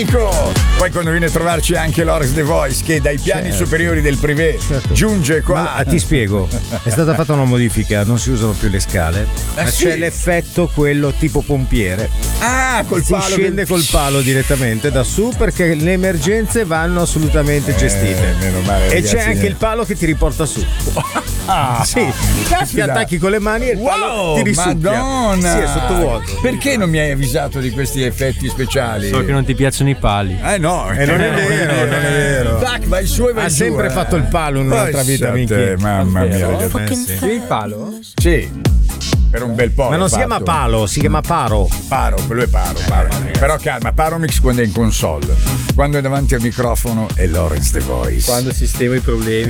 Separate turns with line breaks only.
Enrico. Poi quando viene a trovarci anche Lorenz The Voice, che dai piani superiori del privé giunge qua.
Ma ti spiego, è stata fatta una modifica, non si usano più le scale, ma
sì?
c'è l'effetto quello tipo pompiere.
Col
Si
palo
scende col palo direttamente da su perché le emergenze vanno assolutamente gestite.
Meno male,
E
ragazzi,
c'è anche il palo che ti riporta su. Sì, ti attacchi con le mani e il palo ti risucchia.
Madonna!
Sì, è sottovuoto.
Perché non mi hai avvisato di questi effetti speciali?
So che non ti piacciono i pali.
No,
non è vero, non è vero.
Tac, vai su e vai
Ha
giù,
sempre fatto il palo in un'altra vita, minchia.
Mamma mia,
Sì, il palo?
sì. Per un bel po'.
Ma non si chiama palo, si chiama paro.
Paro, quello è paro. Però calma, Paromix quando è in console, quando è davanti al microfono è Lorenz The Voice.
Quando sistemo i problemi.